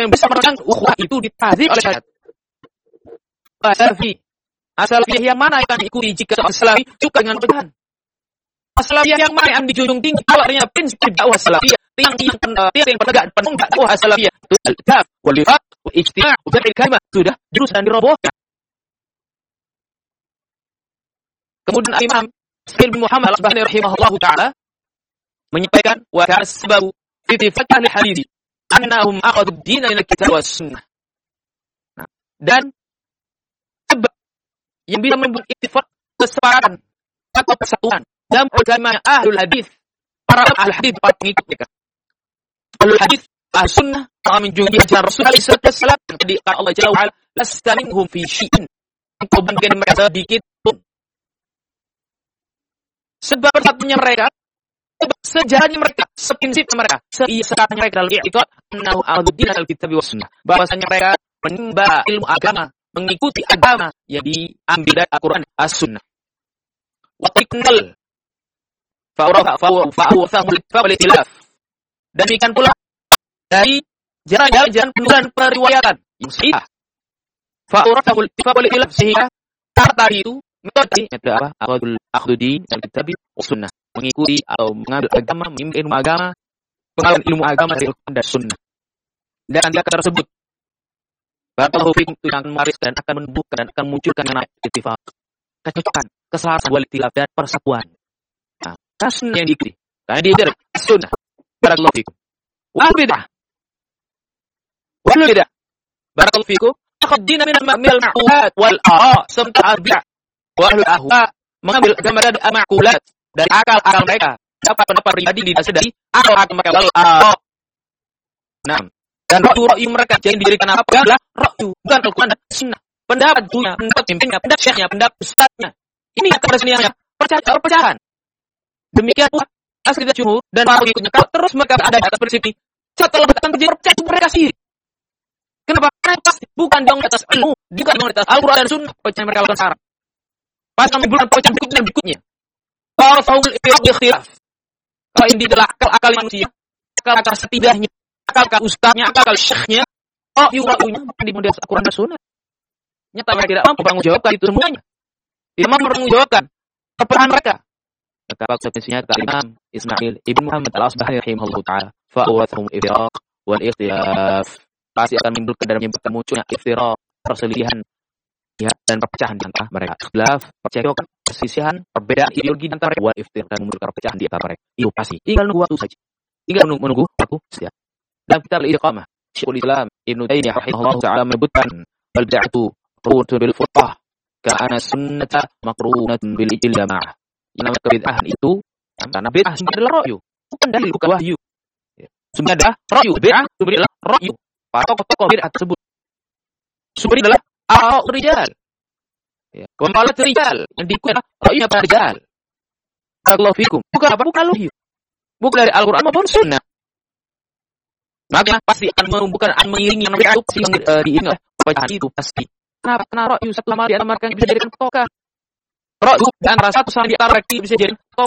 yang bisa meredam ukhuwah itu ditahdzib oleh syariat. As-salafiyah yang mana akan diikuti jika as-salafi suka dengan perbedaan? As-salafiyah yang mana yang dijunjung tinggi awalnya prinsip dakwah salafiyah, yang penegak penunggak dakwah salafiyah itu al-kitab wal ifaq wal ijtima' wa jam'il kalimah sudah jurus dan dirobohkan. Kemudian Imam Sa'id bin Muhammad al-Asbahani rahimahullahu taala menyampaikan wa kana sababu fi ittifaq al-hadits annahum akhadhu ad-din min al-kitab was sunnah. Dan sebab yang bisa membuat ittifaq kesepakatan atau persatuan dalam agama ahlul hadis, para ahlul hadis para pengikut mereka. Ahlul hadis, ahlus sunnah, para menjunjung ajaran Rasul sallallahu alaihi wasallam. Jadi Allah Jalla wa ala, lasta minhum fi syai'in. Engkau bukan mereka sedikit pun. Sebab persatunya mereka, sebab sejarahnya mereka, seprinsip mereka, seisatnya mereka dalam i'tiqad annahu ahlud-din al-kitab was sunnah. Bahwasanya mereka menimba ilmu agama, mengikuti agama yang diambil dari Al-Qur'an as-sunnah. Wa taqnal dan demikian pula dari jalan-jalan penurunan periwayatan yang sahih. Fa'urafahul ilaf sehingga kata itu metode apa? Akhdudi dan kitab sunnah, mengikuti atau mengambil agama, mengambil ilmu agama, pengambilan ilmu agama dari Al-Quran dan Sunnah. Dan nanti kata tersebut barakallahu fikum itu akan mewaris dan akan menumbuhkan dan akan munculkan yang namanya ittifaq, kecocokan, keselarasan wal ikhtilaf dan persatuan. Sunnah yang diikuti. Karena dia dari sunnah. Barakallahu fikum. Wal bidah. Barakallahu fikum. Akhdina min al-ma'qulat wal ara' sementara bidah. Wal ahwa mengambil agama dari al-ma'qulat, dari akal mereka. Dapat pendapat pribadi didasari dari akal mereka wal ara'. Nah, dan ra'yu mereka jadi diberikan apa? Adalah ra'yu, bukan Al-Qur'an dan Sunnah. Pendapat dunia, pendapat pimpinnya, pendapat syekhnya, pendapat ustadznya. Ini yang keresmiannya. Perpecahan. Demikian pula asal jumhur dan para pengikutnya kalau terus mereka ada di atas prinsip ini, setelah datang terjadi perpecahan mereka sendiri. Kenapa? Karena pasti bukan di atas ilmu, bukan di atas Al-Quran dan Sunnah perpecahan mereka lakukan sekarang. Pas kami bulan perpecahan berikutnya. Kalau faul ikhtilaf. Kalau ini adalah akal manusia, akal setidaknya, akal ustaznya, akal syekhnya, ra'yunya bukan di model Al-Quran dan Sunnah. Nyata mereka tidak mampu menjawabkan itu semuanya. Tidak mampu menjawabkan kepecahan mereka. Maka konsekuensinya kata Imam Ismail Ibn Muhammad al-Asbahani rahimahullah ta'ala fa'awathum iftiraq wal ikhtilaf, pasti akan menyebabkan munculnya iftiraq, perselisihan ya, dan perpecahan di antara mereka. Ikhtilaf, perselisihan, perbedaan ideologi di antara mereka, wal iftiraq, dan memunculkan perpecahan di antara mereka. Itu pasti. Tinggal nunggu waktu saja. Tinggal menunggu waktu saja. Dalam kitab al-Iqamah, Syekhul Islam Ibnu Taimiyah rahimahullah ta'ala menyebutkan bal bid'atu qurunun bil furqah ka'ana sunnata maqrunatun bil ijtima'ah. Yang namanya kebid'ahan itu karena bid'ah sebenarnya adalah ra'yu, bukan dalil, bukan wahyu. Sebenarnya adalah ra'yu, bid'ah sebenarnya adalah ra'yu. Para tokoh bid'ah tersebut sebenarnya adalah ara'u rijal. Ya, kemalat rijal yang diikuti adalah ra'yunya para rijal. Barakallahu fikum. Bukan apa? Bukan wahyu. Bukan dari Al-Qur'an maupun Sunnah. Maka pasti akan menumbuhkan, akan mengiringi yang namanya adopsi yang diiringi oleh perpecahan itu pasti. Kenapa? Karena ra'yu satu sama di antara mereka bisa dijadikan patokan. Ra'yu dan antara satu sama di antara mereka bisa jadi patokan.